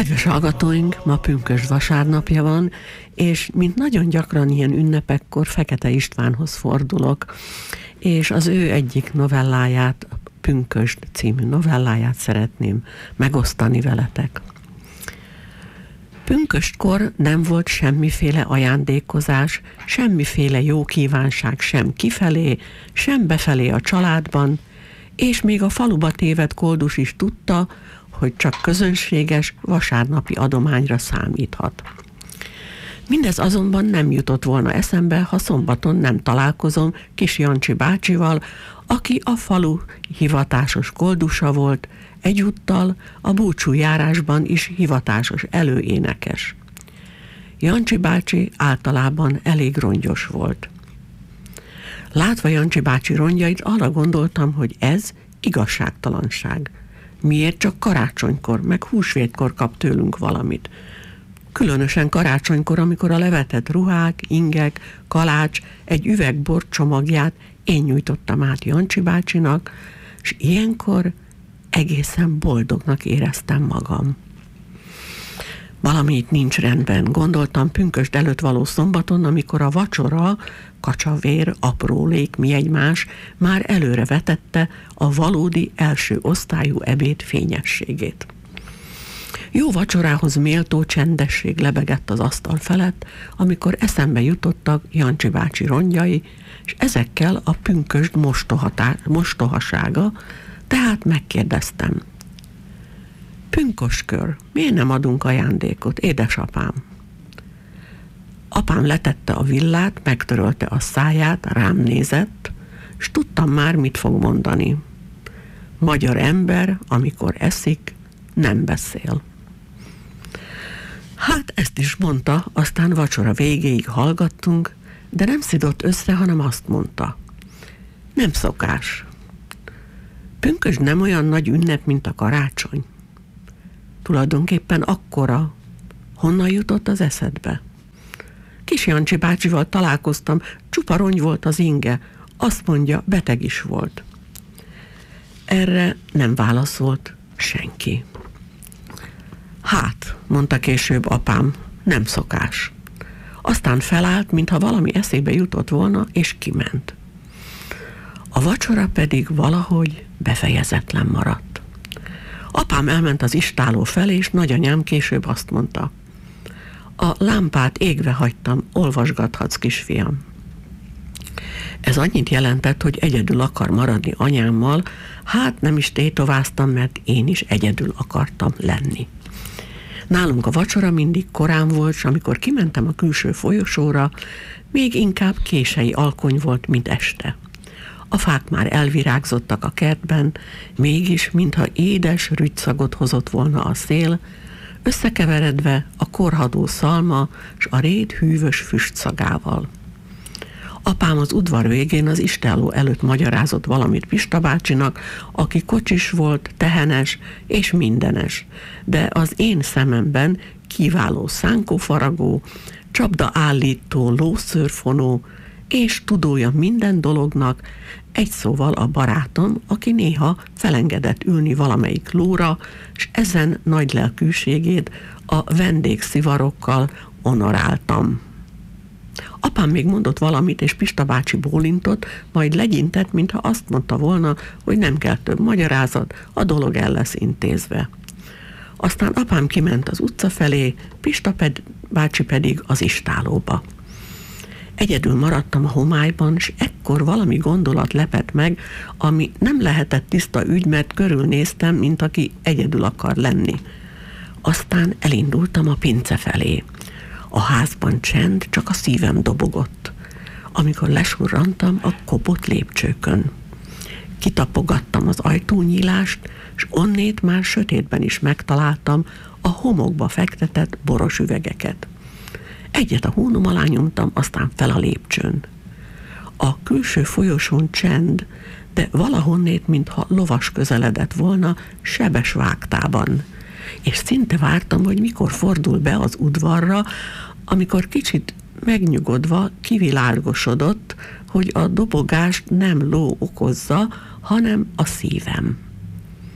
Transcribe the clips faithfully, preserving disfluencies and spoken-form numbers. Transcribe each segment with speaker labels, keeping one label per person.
Speaker 1: Kedves hallgatóink, ma pünkösd vasárnapja van, és mint nagyon gyakran ilyen ünnepekkor Fekete Istvánhoz fordulok, és az ő egyik novelláját, a Pünkösd című novelláját szeretném megosztani veletek. Pünkösdkor nem volt semmiféle ajándékozás, semmiféle jó kívánság sem kifelé, sem befelé a családban, és még a faluba tévedt koldus is tudta, hogy csak közönséges vasárnapi adományra számíthat. Mindez azonban nem jutott volna eszembe, ha szombaton nem találkozom Kis Jancsi bácsival, aki a falu hivatásos koldusa volt, egyúttal a búcsújárásban is hivatásos előénekes. Jancsi bácsi általában elég rongyos volt. Látva Jancsi bácsi rongyait, arra gondoltam, hogy ez igazságtalanság. Miért csak karácsonykor, meg húsvétkor kap tőlünk valamit? Különösen karácsonykor, amikor a levetett ruhák, ingek, kalács, egy üveg bor csomagját én nyújtottam át Jancsi bácsinak, és ilyenkor egészen boldognak éreztem magam. Valami itt nincs rendben, gondoltam pünkösd előtt való szombaton, amikor a vacsora, kacsavér, aprólék, mi egymás már előre vetette a valódi első osztályú ebéd fényességét. Jó vacsorához méltó csendesség lebegett az asztal felett, amikor eszembe jutottak Jancsi bácsi rongyai, és ezekkel a pünkösd mostohasága, tehát megkérdeztem. Pünköskör, miért nem adunk ajándékot, édesapám? Apám letette a villát, megtörölte a száját, rám nézett, és tudtam már, mit fog mondani. Magyar ember, amikor eszik, nem beszél. Hát ezt is mondta, aztán vacsora végéig hallgattunk, de nem szidott össze, hanem azt mondta. Nem szokás. Pünkösd nem olyan nagy ünnep, mint a karácsony. Tulajdonképpen akkora. Honnan jutott az eszedbe? Kis Jancsi bácsival találkoztam, csupa rongy volt az inge. Azt mondja, beteg is volt. Erre nem válaszolt senki. Hát, mondta később apám, nem szokás. Aztán felállt, mintha valami eszébe jutott volna, és kiment. A vacsora pedig valahogy befejezetlen maradt. Apám elment az istálló felé, és nagyanyám később azt mondta. A lámpát égve hagytam, olvasgathatsz, kisfiam. Ez annyit jelentett, hogy egyedül akar maradni anyámmal, hát nem is tétováztam, mert én is egyedül akartam lenni. Nálunk a vacsora mindig korán volt, és amikor kimentem a külső folyosóra, még inkább kései alkony volt, mint este. A fák már elvirágzottak a kertben, mégis, mintha édes rügyszagot hozott volna a szél, összekeveredve a korhadó szalma s a réd hűvös füstszagával. Apám az udvar végén az istálló előtt magyarázott valamit Pista bácsinak, aki kocsis volt, tehenes és mindenes, de az én szememben kiváló szánkófaragó, csapdaállító, lószőrfonó és tudója minden dolognak, egy szóval a barátom, aki néha felengedett ülni valamelyik lóra, és ezen nagy lelkűségét a vendégszivarokkal honoráltam. Apám még mondott valamit, és Pista bácsi bólintott, majd legyintett, mintha azt mondta volna, hogy nem kell több magyarázat, a dolog el lesz intézve. Aztán apám kiment az utca felé, Pista ped- bácsi pedig az istállóba. Egyedül maradtam a homályban, és ekkor valami gondolat lepett meg, ami nem lehetett tiszta ügy, mert körülnéztem, mint aki egyedül akar lenni. Aztán elindultam a pince felé. A házban csend, csak a szívem dobogott. Amikor lesurrantam a kopott lépcsőkön. Kitapogattam az ajtónyílást, és onnét már sötétben is megtaláltam a homokba fektetett boros üvegeket. Egyet a hónom alá nyomtam, aztán fel a lépcsőn. A külső folyosón csend, de valahonnét, mintha lovas közeledett volna, sebes vágtában. És szinte vártam, hogy mikor fordul be az udvarra, amikor kicsit megnyugodva kivilágosodott, hogy a dobogást nem ló okozza, hanem a szívem.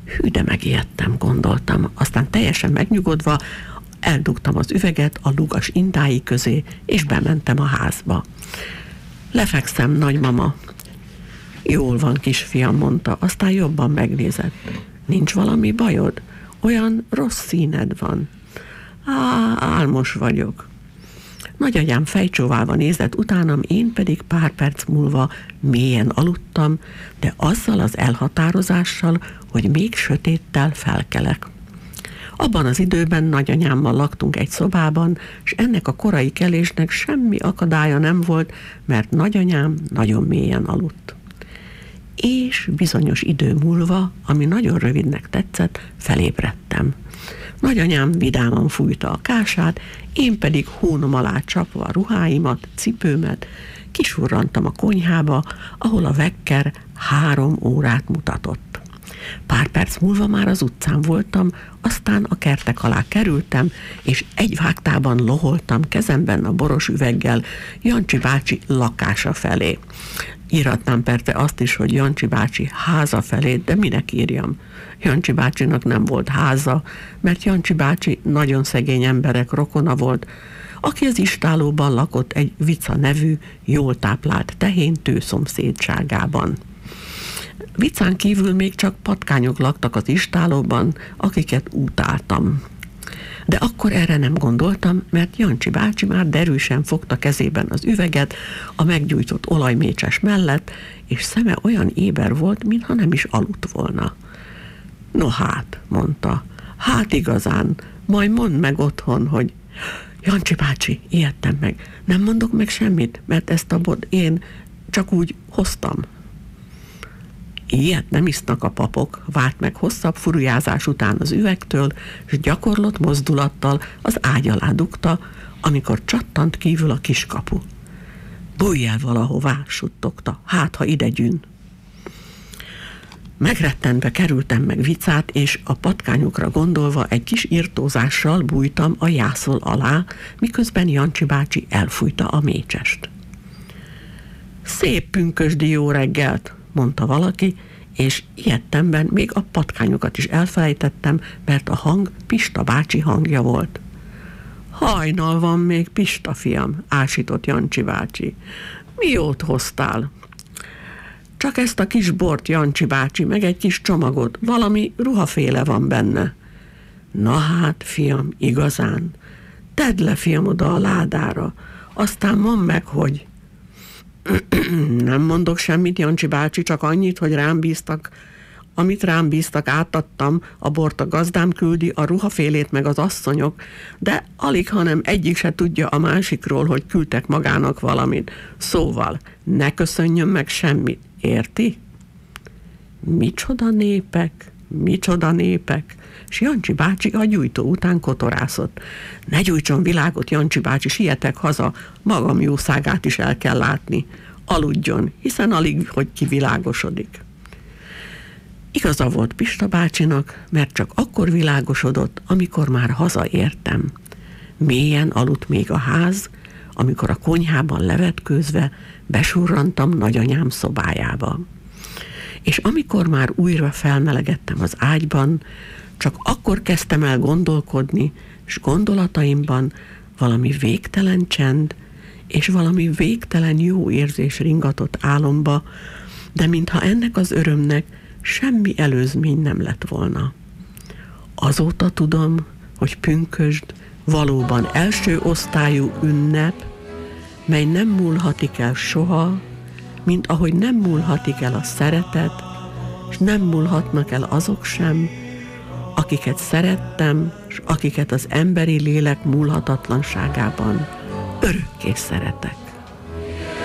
Speaker 1: Hű, de megijedtem, gondoltam. Aztán teljesen megnyugodva eldugtam az üveget a lugas indái közé, és bementem a házba. Lefekszem, nagymama. Jól van, kisfiam, mondta, aztán jobban megnézett. Nincs valami bajod? Olyan rossz színed van. Á, álmos vagyok. Nagyanyám fejcsóválva nézett utánam, én pedig pár perc múlva mélyen aludtam, de azzal az elhatározással, hogy még sötéttel felkelek. Abban az időben nagyanyámmal laktunk egy szobában, és ennek a korai kelésnek semmi akadálya nem volt, mert nagyanyám nagyon mélyen aludt. És bizonyos idő múlva, ami nagyon rövidnek tetszett, felébredtem. Nagyanyám vidáman fújta a kását, én pedig hónom alá csapva a ruháimat, cipőmet, kisurrantam a konyhába, ahol a vekker három órát mutatott. Pár perc múlva már az utcán voltam, aztán a kertek alá kerültem, és egy vágtában loholtam kezemben a boros üveggel Jancsi bácsi lakása felé. Írhatnám persze azt is, hogy Jancsi bácsi háza felé, de minek írjam? Jancsi bácsinak nem volt háza, mert Jancsi bácsi nagyon szegény emberek rokona volt, aki az istálóban lakott egy Vica nevű, jól táplált tehéntő szomszédságában. Vicán kívül még csak patkányok laktak az istálóban, akiket utáltam. De akkor erre nem gondoltam, mert Jancsi bácsi már derűsen fogta kezében az üveget a meggyújtott olajmécses mellett, és szeme olyan éber volt, mintha nem is aludt volna. No hát, mondta, hát igazán, majd mondd meg otthon, hogy Jancsi bácsi, ijedtem meg, nem mondok meg semmit, mert ezt a bot én csak úgy hoztam. Ilyet nem isznak a papok, vált meg hosszabb furujázás után az üvegtől, és gyakorlott mozdulattal az ágy alá dugta, amikor csattant kívül a kiskapu. Bújj el valahová, suttogta, hát ha ide gyűn. Megrettentve kerültem meg Vicát, és a patkányokra gondolva egy kis irtózással bújtam a jászol alá, miközben Jancsi bácsi elfújta a mécsest. Szép pünkösdi jó reggelt, mondta valaki, és ilyettemben még a patkányokat is elfelejtettem, mert a hang Pista bácsi hangja volt. Hajnal van még, Pista fiam, ásított Jancsi bácsi. Miót hoztál? Csak ezt a kis bort, Jancsi bácsi, meg egy kis csomagot, valami ruhaféle van benne. Na hát, fiam, igazán. Tedd le, fiam, oda a ládára, aztán mondd meg, hogy... Nem mondok semmit, Jancsi bácsi, csak annyit, hogy rám bíztak, amit rám bíztak, átadtam, a bort a gazdám küldi, a ruhafélét meg az asszonyok, de alig, hanem egyik se tudja a másikról, hogy küldtek magának valamit. Szóval ne köszönjön meg semmit, érti? Micsoda népek, micsoda népek, s Jancsi bácsi a gyújtó után kotorászott. Ne gyújtson világot, Jancsi bácsi, sietek haza, magam jószágát is el kell látni. Aludjon, hiszen alig, hogy kivilágosodik. Igaza volt Pista bácsinak, mert csak akkor világosodott, amikor már hazaértem. Mélyen aludt még a ház, amikor a konyhában levetkőzve besurrantam nagyanyám szobájába. És amikor már újra felmelegettem az ágyban, csak akkor kezdtem el gondolkodni, és gondolataimban valami végtelen csend, és valami végtelen jó érzés ringatott álomba, de mintha ennek az örömnek semmi előzmény nem lett volna. Azóta tudom, hogy pünkösd valóban első osztályú ünnep, mely nem múlhatik el soha, mint ahogy nem múlhatik el a szeretet, és nem múlhatnak el azok sem, akiket szerettem, és akiket az emberi lélek múlhatatlanságában örökké szeretek.